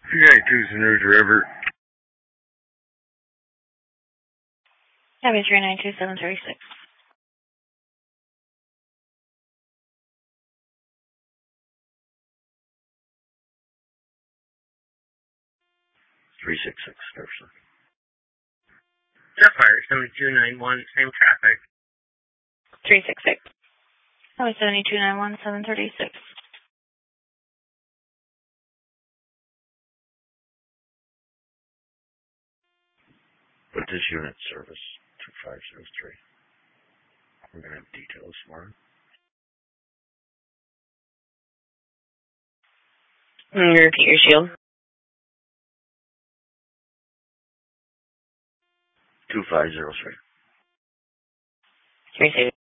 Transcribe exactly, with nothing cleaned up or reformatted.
three ninety-two is the nearest river. Copy three nine two seven three six. three six six, Jefferson. Jetfire, seven two nine one, same traffic. three six six. Copy seven two nine one seven three six. Put this unit service two five zero three. We're going to have details tomorrow. Repeat your shield. two five zero three. three six.